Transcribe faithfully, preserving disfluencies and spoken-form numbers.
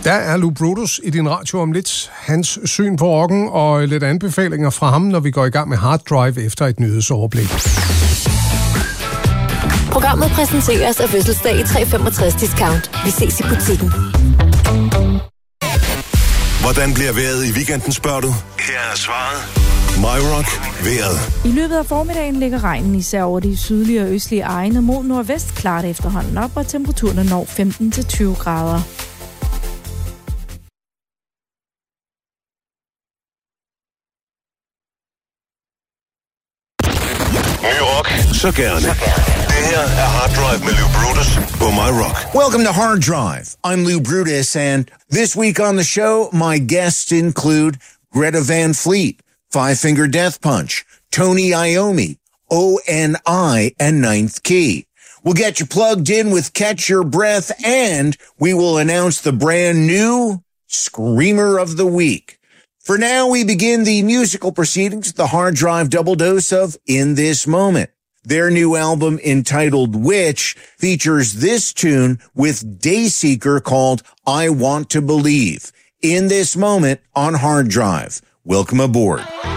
Der er Lou Brutus i din radio om lidt. Hans syn på rocken og lidt anbefalinger fra ham, når vi går i gang med Hard Drive efter et nyhedsoverblik. Programmet præsenteres af Fødselsdag i tre femogtres discount. Vi ses i butikken. Hvordan bliver vejret i weekenden, spørger du? Her er svaret. MyRock vejret. I løbet af formiddagen ligger regnen især over de sydlige og østlige egne mod nordvest klart efterhånden op, og temperaturerne når femten til tyve grader. Ny rock, så gerne. Det her er Hard Drive med Lou Brutus på MyRock. Welcome to Hard Drive. I'm Lou Brutus, and this week on the show, my guests include Greta Van Fleet, Five Finger Death Punch, Tony Iommi, O N I, and Ninth Key. We'll get you plugged in with Catch Your Breath, and we will announce the brand new Screamer of the Week. For now, we begin the musical proceedings with the Hard Drive double dose of In This Moment. Their new album, entitled Witch, features this tune with Dayseeker called I Want to Believe. In This Moment on Hard Drive. Welcome aboard.